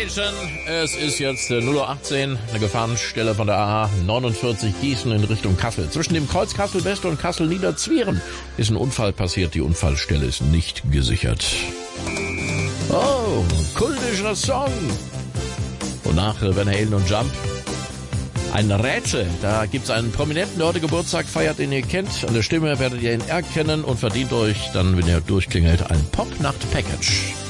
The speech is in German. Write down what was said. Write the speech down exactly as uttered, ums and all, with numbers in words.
Station. Es ist jetzt null Uhr achtzehn, eine Gefahrenstelle von der A A neunundvierzig Gießen in Richtung Kassel. Zwischen dem Kreuz Kassel-West und Kassel-Niederzwieren ist ein Unfall passiert. Die Unfallstelle ist nicht gesichert. Oh, kultischer Song. Und nach Van Halen und Jump ein Rätsel. Da gibt's einen Prominenten, der heute Geburtstag feiert, den ihr kennt. An der Stimme werdet ihr ihn erkennen und verdient euch dann, wenn ihr durchklingelt, ein Pop-Nacht-Package.